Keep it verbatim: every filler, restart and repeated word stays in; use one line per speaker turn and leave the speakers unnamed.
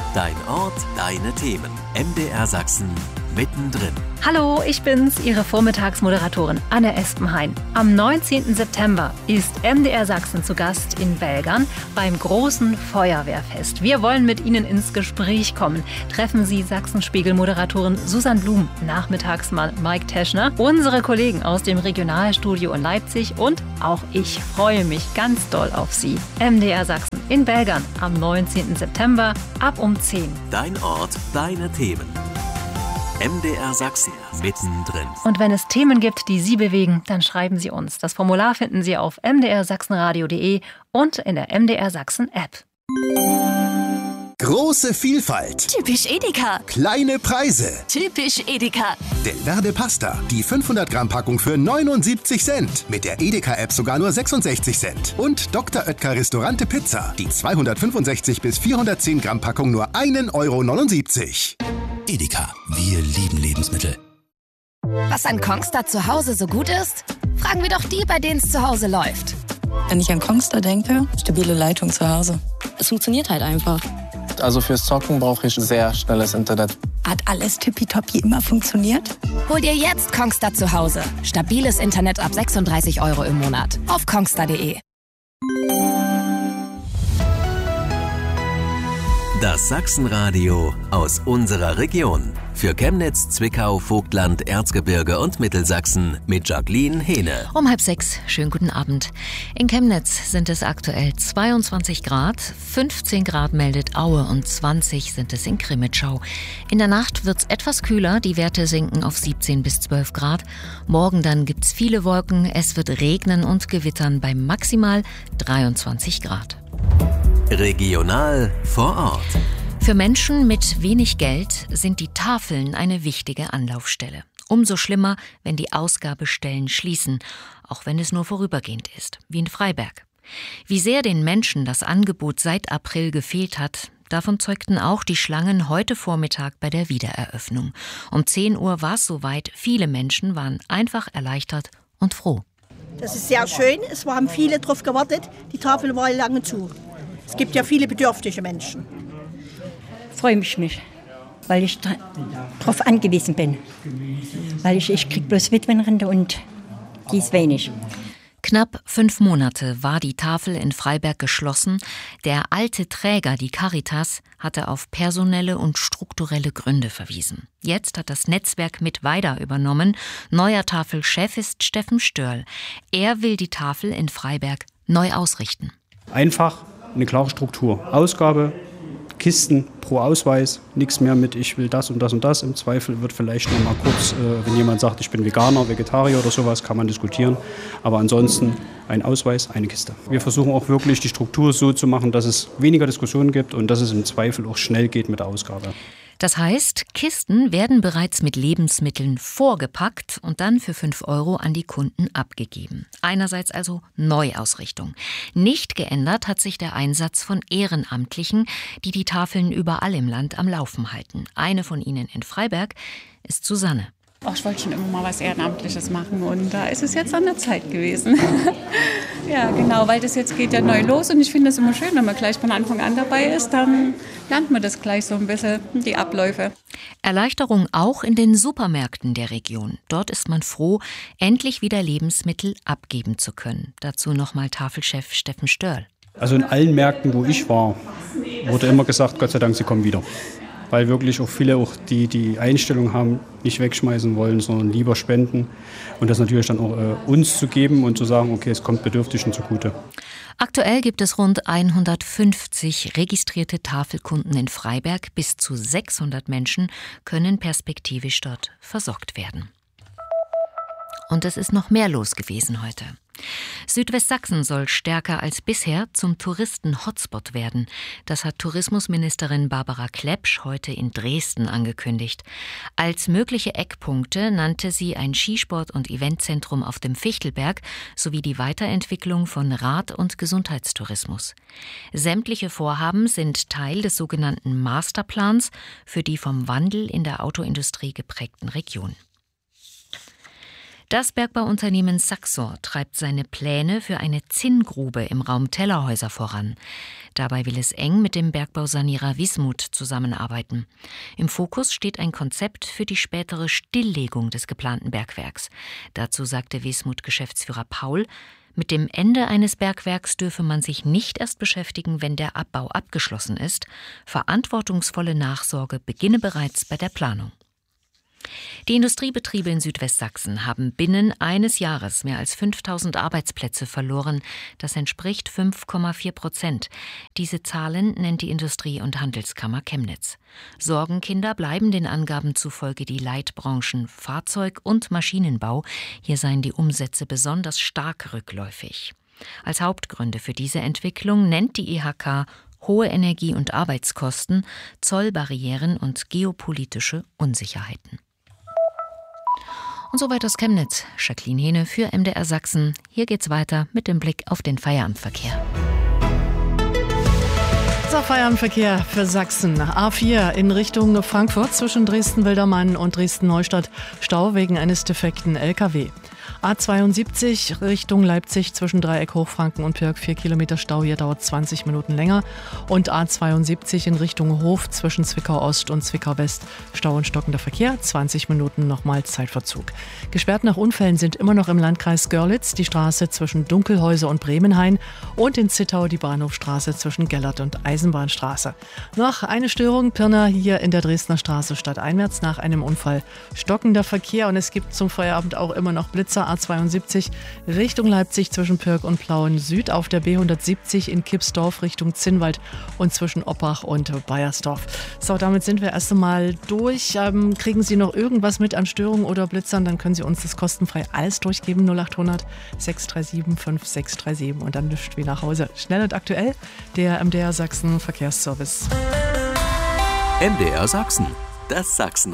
Dein Ort, deine Themen. M D R Sachsen mittendrin.
Hallo, ich bin's, Ihre Vormittagsmoderatorin Anne Espenhain. Am neunzehnten September ist M D R Sachsen zu Gast in Belgern beim großen Feuerwehrfest. Wir wollen mit Ihnen ins Gespräch kommen. Treffen Sie Sachsenspiegel-Moderatorin Susanne Blum, Nachmittagsmann Mike Teschner, unsere Kollegen aus dem Regionalstudio in Leipzig und auch ich freue mich ganz doll auf Sie. M D R Sachsen in Belgern am neunzehnten September ab um zehn.
Dein Ort, deine Themen. M D R Sachsen mittendrin.
Und wenn es Themen gibt, die Sie bewegen, dann schreiben Sie uns. Das Formular finden Sie auf m d r sachsenradio punkt d e und in der M D R Sachsen App.
Große Vielfalt.
Typisch Edeka.
Kleine Preise.
Typisch Edeka.
Delverde Pasta. Die fünfhundert Gramm Packung für neunundsiebzig Cent. Mit der Edeka-App sogar nur sechsundsechzig Cent. Und Doktor Oetker Restaurante Pizza. Die zweihundertfünfundsechzig bis vierhundertzehn Gramm Packung nur ein Euro neunundsiebzig. Edeka. Wir lieben Lebensmittel.
Was an Kongstar zu Hause so gut ist? Fragen wir doch die, bei denen es zu Hause läuft.
Wenn ich an Kongstar denke, stabile Leitung zu Hause. Es funktioniert halt einfach.
Also fürs Zocken brauche ich sehr schnelles Internet.
Hat alles tippitoppi immer funktioniert?
Hol dir jetzt Kongstar zu Hause. Stabiles Internet ab sechsunddreißig Euro im Monat. Auf kongstar punkt d e.
Das Sachsenradio aus unserer Region. Für Chemnitz, Zwickau, Vogtland, Erzgebirge und Mittelsachsen mit Jacqueline Hehne.
Um halb sechs, schönen guten Abend. In Chemnitz sind es aktuell zweiundzwanzig Grad, fünfzehn Grad meldet Aue und zwanzig sind es in Crimmitschau. In der Nacht wird's etwas kühler, die Werte sinken auf siebzehn bis zwölf Grad. Morgen dann gibt's viele Wolken, es wird regnen und gewittern bei maximal dreiundzwanzig Grad.
Regional vor Ort.
Für Menschen mit wenig Geld sind die Tafeln eine wichtige Anlaufstelle. Umso schlimmer, wenn die Ausgabestellen schließen, auch wenn es nur vorübergehend ist, wie in Freiberg. Wie sehr den Menschen das Angebot seit April gefehlt hat, davon zeugten auch die Schlangen heute Vormittag bei der Wiedereröffnung. Um zehn Uhr war es soweit, viele Menschen waren einfach erleichtert und froh.
Das ist sehr schön, es haben viele drauf gewartet, die Tafel war lange zu. Es gibt ja viele bedürftige Menschen.
Freue mich nicht, weil ich darauf angewiesen bin. Weil ich, ich kriege bloß Witwenrente und die ist wenig.
Knapp fünf Monate war die Tafel in Freiberg geschlossen. Der alte Träger, die Caritas, hatte auf personelle und strukturelle Gründe verwiesen. Jetzt hat das Netzwerk mit weiter übernommen. Neuer Tafelchef ist Steffen Störl. Er will die Tafel in Freiberg neu ausrichten.
Einfach eine klare Struktur. Ausgabe, Kisten pro Ausweis, nichts mehr mit ich will das und das und das. Im Zweifel wird vielleicht noch mal kurz, äh, wenn jemand sagt, ich bin Veganer, Vegetarier oder sowas, kann man diskutieren. Aber ansonsten ein Ausweis, eine Kiste. Wir versuchen auch wirklich die Struktur so zu machen, dass es weniger Diskussionen gibt und dass es im Zweifel auch schnell geht mit der Ausgabe.
Das heißt, Kisten werden bereits mit Lebensmitteln vorgepackt und dann für fünf Euro an die Kunden abgegeben. Einerseits also Neuausrichtung. Nicht geändert hat sich der Einsatz von Ehrenamtlichen, die die Tafeln überall im Land am Laufen halten. Eine von ihnen in Freiberg ist Susanne.
Ach, ich wollte schon immer mal was Ehrenamtliches machen und da ist es jetzt an der Zeit gewesen. Ja, genau, weil das jetzt geht ja neu los und ich finde es immer schön, wenn man gleich von Anfang an dabei ist, dann lernt man das gleich so ein bisschen, die Abläufe.
Erleichterung auch in den Supermärkten der Region. Dort ist man froh, endlich wieder Lebensmittel abgeben zu können. Dazu nochmal Tafelchef Steffen Störl.
Also in allen Märkten, wo ich war, wurde immer gesagt, Gott sei Dank, sie kommen wieder. Weil wirklich auch viele, auch die die Einstellung haben, nicht wegschmeißen wollen, sondern lieber spenden. Und das natürlich dann auch äh, uns zu geben und zu sagen, okay, es kommt Bedürftigen zugute.
Aktuell gibt es rund hundertfünfzig registrierte Tafelkunden in Freiberg. Bis zu sechshundert Menschen können perspektivisch dort versorgt werden. Und es ist noch mehr los gewesen heute. Südwestsachsen soll stärker als bisher zum Touristen-Hotspot werden. Das hat Tourismusministerin Barbara Klepsch heute in Dresden angekündigt. Als mögliche Eckpunkte nannte sie ein Skisport- und Eventzentrum auf dem Fichtelberg sowie die Weiterentwicklung von Rad- und Gesundheitstourismus. Sämtliche Vorhaben sind Teil des sogenannten Masterplans für die vom Wandel in der Autoindustrie geprägten Region. Das Bergbauunternehmen Saxor treibt seine Pläne für eine Zinngrube im Raum Tellerhäuser voran. Dabei will es eng mit dem Bergbausanierer Wismut zusammenarbeiten. Im Fokus steht ein Konzept für die spätere Stilllegung des geplanten Bergwerks. Dazu sagte Wismut-Geschäftsführer Paul, mit dem Ende eines Bergwerks dürfe man sich nicht erst beschäftigen, wenn der Abbau abgeschlossen ist. Verantwortungsvolle Nachsorge beginne bereits bei der Planung. Die Industriebetriebe in Südwestsachsen haben binnen eines Jahres mehr als fünftausend Arbeitsplätze verloren. Das entspricht fünf Komma vier Prozent. Diese Zahlen nennt die Industrie- und Handelskammer Chemnitz. Sorgenkinder bleiben den Angaben zufolge die Leitbranchen Fahrzeug- und Maschinenbau. Hier seien die Umsätze besonders stark rückläufig. Als Hauptgründe für diese Entwicklung nennt die I H K hohe Energie- und Arbeitskosten, Zollbarrieren und geopolitische Unsicherheiten. Und soweit aus Chemnitz. Jacqueline Hehne für M D R Sachsen. Hier geht's weiter mit dem Blick auf den Feierabendverkehr.
So, Feierabendverkehr für Sachsen. A vier in Richtung Frankfurt zwischen Dresden-Wildermann und Dresden-Neustadt. Stau wegen eines defekten L K W. A zweiundsiebzig Richtung Leipzig zwischen Dreieck Hochfranken und Pirk, vier Kilometer Stau, hier dauert zwanzig Minuten länger. Und A zweiundsiebzig in Richtung Hof zwischen Zwickau Ost und Zwickau West, Stau und stockender Verkehr, zwanzig Minuten nochmal Zeitverzug. Gesperrt nach Unfällen sind immer noch im Landkreis Görlitz die Straße zwischen Dunkelhäuser und Bremenhain und in Zittau die Bahnhofstraße zwischen Gellert und Eisenbahnstraße. Noch eine Störung, Pirna hier in der Dresdner Straße stadteinwärts nach einem Unfall. Stockender Verkehr und es gibt zum Feierabend auch immer noch Blitzer. A zweiundsiebzig Richtung Leipzig zwischen Pirk und Plauen Süd, auf der B hundertsiebzig in Kipsdorf Richtung Zinnwald und zwischen Oppach und Baiersdorf. So, damit sind wir erst einmal durch. Ähm, kriegen Sie noch irgendwas mit an Störungen oder Blitzern, dann können Sie uns das kostenfrei alles durchgeben. null acht hundert sechs drei sieben fünf sechs drei sieben und dann nischt wie nach Hause. Schnell und aktuell, der M D R Sachsen Verkehrsservice.
M D R Sachsen, das Sachsen.